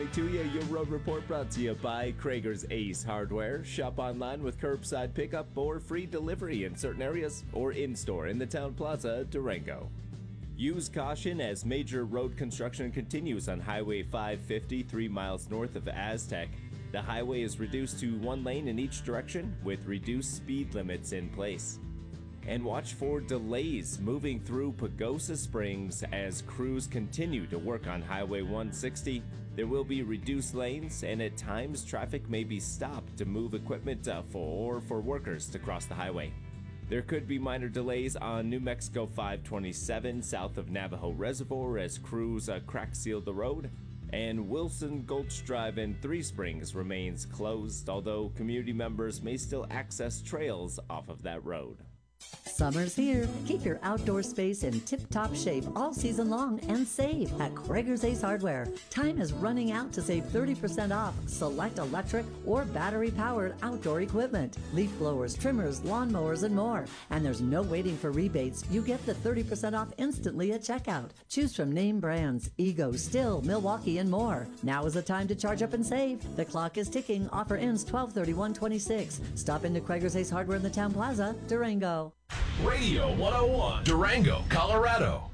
To you, your road report brought to you by Krager's Ace Hardware. Shop online with curbside pickup or free delivery in certain areas or in-store in the Town Plaza, Durango. Use caution as major road construction continues on Highway 550 3 miles north of Aztec. The highway is reduced to one lane in each direction with reduced speed limits in place. And watch for delays moving through Pagosa Springs as crews continue to work on Highway 160. There will be reduced lanes, and at times traffic may be stopped to move equipment for workers to cross the highway. There could be minor delays on New Mexico 527 south of Navajo Reservoir as crews crack seal the road. And Wilson Gulch Drive in Three Springs remains closed, although community members may still access trails off of that road. Summer's here. Keep your outdoor space in tip-top shape all season long and save at Krager's Ace Hardware. Time is running out to save 30% off select electric or battery-powered outdoor equipment. Leaf blowers, trimmers, lawnmowers, and more. And there's no waiting for rebates. You get the 30% off instantly at checkout. Choose from name brands, Ego, Still, Milwaukee, and more. Now is the time to charge up and save. The clock is ticking. Offer ends 12/31/26. Stop into Krager's Ace Hardware in the Town Plaza, Durango. Radio 101, Durango, Colorado.